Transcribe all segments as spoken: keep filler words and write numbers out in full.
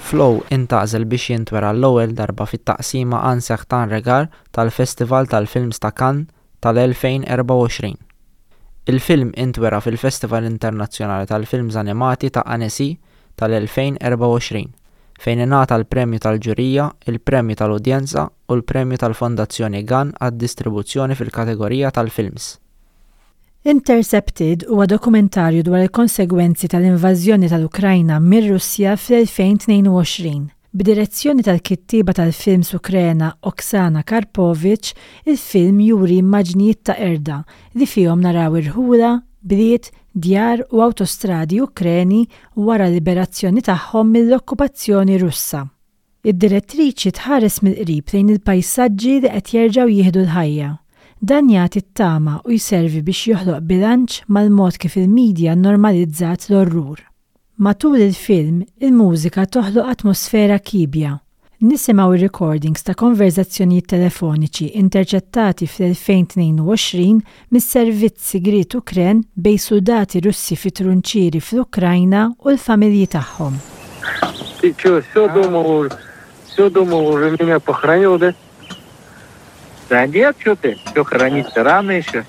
Flow intgħażel biex jintwera l-ewwel darba fit-taqsima Anseħ ta' Regar tal-Festival tal-Films ta' Cannes tal-elfejn erba' u għoxrin. Il-film intwera fil-Festival Internazzjonali tal-Films Animati ta' Annecy tal-elfejn erba' u għoxrin, fejn ingħata l-Premju tal-Ġurija, il-Premju tal-Udjenza u l-Premju tal-Fondazzjoni Gan għad-distribuzzjoni fil-kategorija tal-films. Intercepted huwa dokumentarju dwar il-konsegwenzi tal-invażjoni tal-Ukrajna mir-Russja fl-elfejn tnejn u għoxrin. B'direzzjoni tal-kittieba tal-films Ukrena Oksana Karpovich, il-film juri immaġnijiet ta' erda li fihom naraw irħula, bliet, djar u awtostradi Ukreni wara l-liberazzjoni tagħhom mill-okkupazzjoni Russa. Id-direttriċi tħares mill-qrib lejn il-pajsaġġi li qed jerġgħu jieħdu l-ħajja. Dan jagħti t-tama u jservi biex joħloq bilanċ mal-mod kif il-medja normalizzat l-orrur. Matul il-film, il-mużika toħloq atmosfera kibja. Nisimgħu ir-recordings ta' konverzazzjonijiet telefoniċi interċettati fl-elfejn tnejn u għoxrin mis-servizz sigriet Ukren bejn soldati Russi fi trunċieri fl-Ukrajna u l-familji tagħhom. Ти что, всё думал, всё думал, уже меня похоронил, да? Да нет, что ты, все хоронить-то рано еще.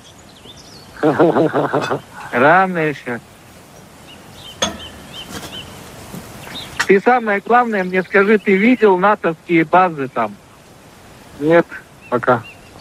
Рано еще. Ты самое главное мне скажи, ты видел натовские базы там? Нет, пока.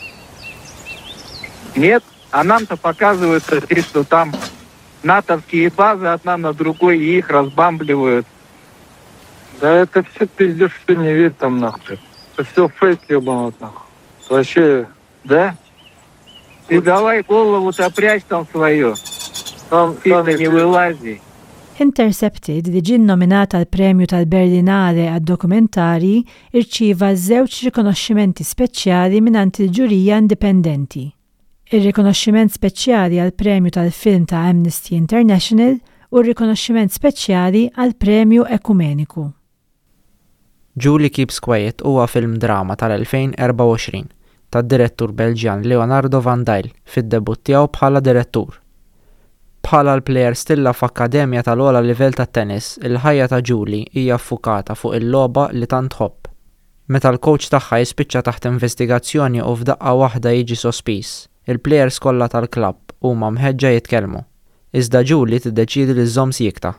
Нет? А нам-то показывают, что там натовские базы одна на другой, и их разбамбливают. Да это все пиздец, что не верь там нахуй. Это все фейк ебанут нахуй. Вообще, да? Ты давай голову-то прячь там свою. Там сильно не вылази. Intercepted, li ġie nominata għal premju tal-Berlinale għad-dokumentari, irċieva żewġ rikonoxximenti speċjali mingħand il-ġurija indipendenti. Ir-rikonoxximent speċjali għal premju tal-film ta' Amnesty International u r-rikonoxximent speċjali għal premju ekumeniku. Julie Keeps Quiet huwa film drama tal-elfejn erba' u għoxrin tad-direttur Belġjan Leonardo Van Dayle fid-debut tiegħu bħala direttur. Bħala l-plejer stilla f'akkademja tal-ogħla livell tat-tennis, il-ħajja ta' Julie hija ffukata fuq il-logħba li tant tħobb. Meta l-coach tagħha jispiċċa taħt investigazzjoni u f'daqqa waħda jiġi sospiż, il-plejers kollha tal-klabb huma mħeġġa jitkellmu. Iżda Julie tiddeċiedi li żżomm siekta.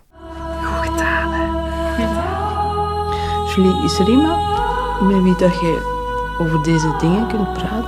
Jullie is Rima, met wie dat je over deze dingen kunt praten.